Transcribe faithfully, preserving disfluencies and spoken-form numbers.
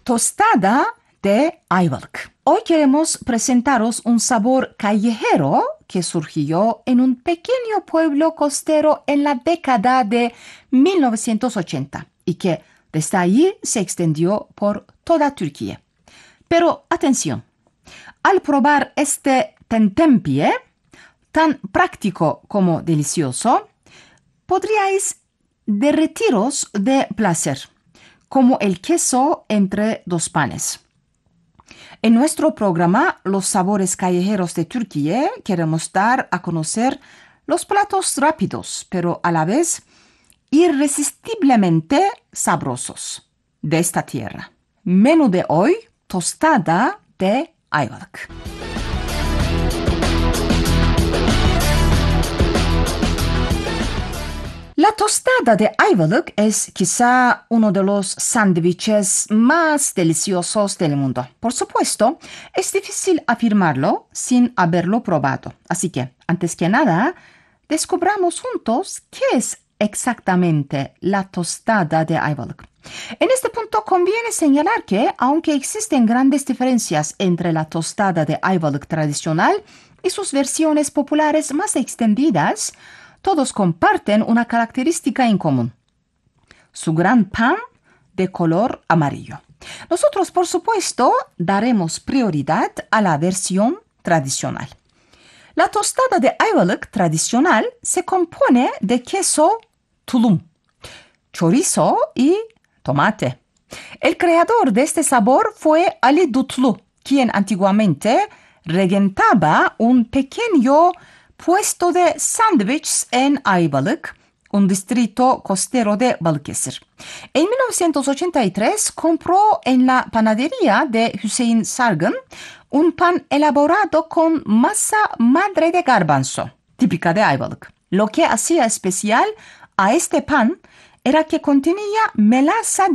tostada de Ayvalık. Hoy queremos presentaros un sabor callejero que surgió en un pequeño pueblo costero en la década de mil novecientos ochenta y que desde allí se extendió por toda Turquía. Pero atención, al probar este tentempié, tan práctico como delicioso, podríais derretiros de placer, como el queso entre dos panes. En nuestro programa Los Sabores Callejeros de Turquía queremos dar a conocer los platos rápidos, pero a la vez irresistiblemente sabrosos de esta tierra. Menú de hoy, tostada de Ayvalık. La tostada de Ayvalık es quizá uno de los sándwiches más deliciosos del mundo. Por supuesto, es difícil afirmarlo sin haberlo probado. Así que, antes que nada, descubramos juntos qué es exactamente la tostada de Ayvalık. En este punto conviene señalar que, aunque existen grandes diferencias entre la tostada de Ayvalık tradicional y sus versiones populares más extendidas, todos comparten una característica en común: su gran pan de color amarillo. Nosotros, por supuesto, daremos prioridad a la versión tradicional. La tostada de Ayvalık tradicional se compone de queso tulum, chorizo y tomate. El creador de este sabor fue Ali Dutlu, quien antiguamente regentaba un pequeño puesto de sándwiches en Ayvalık, un distrito costero de Balıkesir. En mil novecientos ochenta y tres compró en la panadería de Hüseyin Sargın un pan elaborado con masa madre de garbanzo, típica de Ayvalık. Lo que hacía especial a este pan era que contenía melaza